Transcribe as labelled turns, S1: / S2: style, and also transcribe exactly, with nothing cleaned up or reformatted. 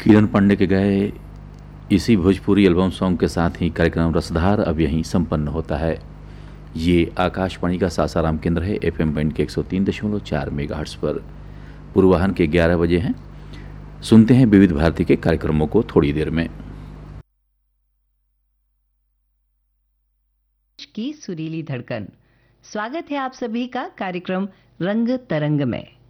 S1: किरण पांडे के गाए इसी भोजपुरी एल्बम सॉन्ग के साथ ही कार्यक्रम रसधार अब यहीं संपन्न होता है। ये आकाशवाणी का सासाराम केंद्र है। एफएम बैंड के एक सौ तीन दशमलव चार मेगाहर्ट्ज़ पर पूर्वाह्न के ग्यारह बजे हैं। सुनते हैं विविध भारती के कार्यक्रमों को थोड़ी देर में।
S2: की सुरीली धड़कन, स्वागत है आप सभी का कार्यक्रम रंग तरंग में।